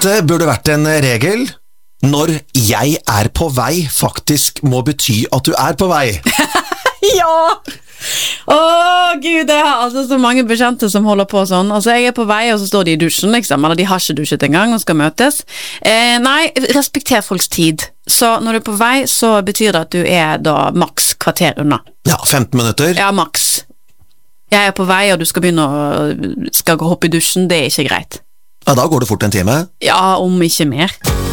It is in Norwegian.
Dette burde vært en regel. Når jeg er på vei faktisk må bety at du er på vei. Ja! Gud, jeg har altså så mange bekjente som holder på sånn. Altså, jeg er på vei, og så står de i dusjen, liksom. Eller de har ikke dusjet en gang og skal møtes. Nei, respekter folks tid. Så når du er på vei, så betyr det at du er da maks kvarter unna. Ja, 15 minutter. Ja, maks. Jeg er på vei, og du skal begynne å hoppe i dusjen. Det er ikke greit. Ja, da går det fort en time. Ja, om ikke mer.